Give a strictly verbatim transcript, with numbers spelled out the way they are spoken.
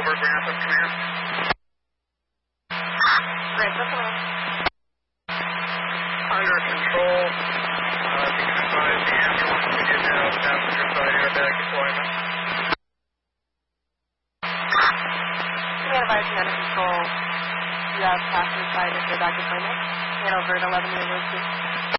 Over, Grantham, command. Grantham, command. Under control. Uh, if you can advise the ambulance, we did have passenger side airbag deployment. Command advising under control. You have passenger side airbag deployment. And over at eleven year road two.